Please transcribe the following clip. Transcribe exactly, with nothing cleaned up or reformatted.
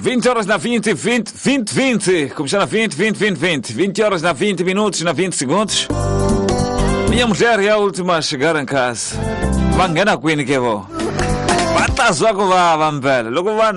vinte horas na vinte, vinte, vinte, vinte. Começar na vinte, vinte, vinte, vinte. vinte horas na vinte minutos, na vinte segundos. Minha mulher é a última a chegar em casa. Vangana Queen que vou. Bata só com a vampela. Logo vai